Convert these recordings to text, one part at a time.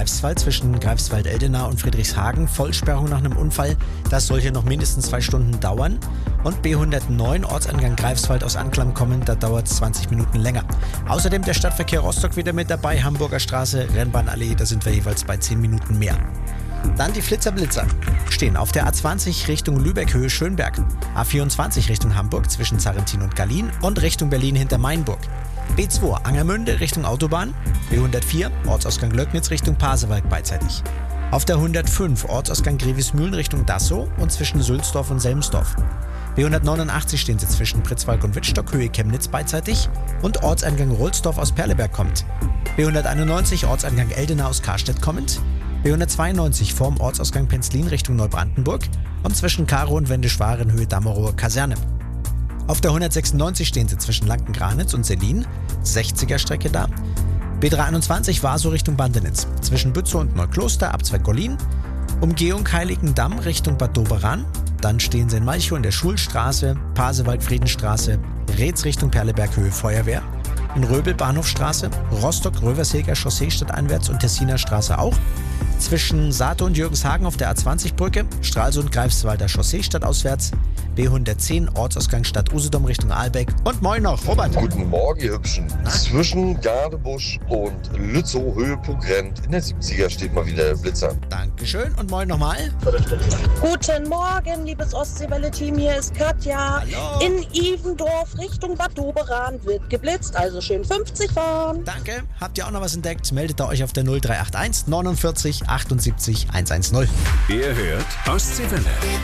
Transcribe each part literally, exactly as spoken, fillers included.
Greifswald zwischen Greifswald-Eldena und Friedrichshagen. Vollsperrung nach einem Unfall. Das soll hier noch mindestens zwei Stunden dauern. Und B hundertneun, Ortsangang Greifswald aus Anklam kommend, da dauert es zwanzig Minuten länger. Außerdem der Stadtverkehr Rostock wieder mit dabei. Hamburger Straße, Rennbahnallee, da sind wir jeweils bei zehn Minuten mehr. Dann die Flitzer-Blitzer. Stehen auf der A zwanzig Richtung Lübeck Höhe Schönberg. A vierundzwanzig Richtung Hamburg zwischen Zarrentin und Gallien und Richtung Berlin hinter Mainburg. B zwei Angermünde Richtung Autobahn. B hundertvier Ortsausgang Löcknitz Richtung Pasewalk beidseitig. Auf der hundertfünf Ortsausgang Grevismühlen Richtung Dassow und zwischen Sülzdorf und Selmsdorf. B hundertneunundachtzig stehen sie zwischen Pritzwalk und Wittstock Höhe Chemnitz beidseitig und Ortseingang Rohlsdorf aus Perleberg kommt. B hunderteinundneunzig Ortseingang Eldena aus Karstedt kommend. B hundertzweiundneunzig vorm Ortsausgang Penzlin Richtung Neubrandenburg und zwischen Karow und Wendischwaren Höhe Damerower Kaserne. Auf der hundertsechsundneunzig stehen sie zwischen Lankengranitz und Selin, sechziger Strecke da. B dreihunderteinundzwanzig Warsow Richtung Bandenitz, zwischen Bützow und Neukloster, Abzweig Gollin. Umgehung Heiligendamm Richtung Bad Doberan. Dann stehen sie in Malchow in der Schulstraße, Pasewalk Friedenstraße, Reetz Richtung Perleberg Höhe Feuerwehr. In Röbel Bahnhofstraße, Rostock Röverseger Chaussee stadteinwärts und Tessiner Straße auch. Zwischen Saato und Jürgenshagen auf der A zwanzig Brücke, Stralsund Greifswalder Chaussee stadtauswärts, B hundertzehn Ortsausgang Stadt Usedom Richtung Aalbeck. Und moin noch, Robert. Guten Morgen, ihr Hübschen. Zwischen Gardebusch und Lützow Höhepunkt rennt. In der siebziger steht mal wieder der Blitzer. Dankeschön und moin nochmal. Guten Morgen, liebes Ostseewelle-Team. Hier ist Katja. Hallo. In Ivendorf Richtung Bad Doberan wird geblitzt, also schön fünfzig fahren. Danke. Habt ihr auch noch was entdeckt? Meldet ihr euch auf der null drei acht eins neunundvierzig achtundsiebzig hundertzehn. Ihr hört Ostseewelle.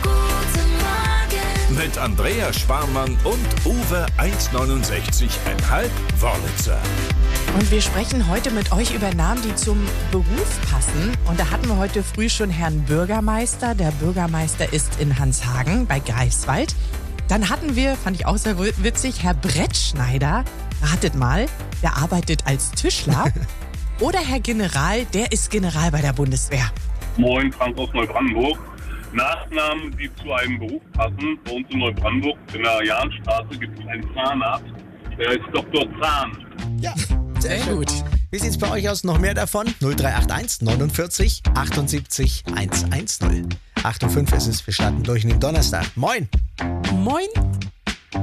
Mit Andrea Sparmann und Uwe eins neunundsechzig Komma fünf Wörlitzer. Und wir sprechen heute mit euch über Namen, die zum Beruf passen. Und da hatten wir heute früh schon Herrn Bürgermeister. Der Bürgermeister ist in Hanshagen bei Greifswald. Dann hatten wir, fand ich auch sehr witzig, Herr Brettschneider. Ratet mal, der arbeitet als Tischler. Oder Herr General, der ist General bei der Bundeswehr. Moin, Frank aus Neubrandenburg. Nachnamen, die zu einem Beruf passen. Bei uns in Neubrandenburg, in der Jahnstraße, gibt es einen Zahnarzt. Der ist Doktor Zahn. Ja, sehr, sehr gut. Wie sieht's bei euch aus? Noch mehr davon? null drei acht eins neunundvierzig achtundsiebzig hundertzehn. acht Uhr fünf ist es. Wir starten durch den Donnerstag. Moin! Moin!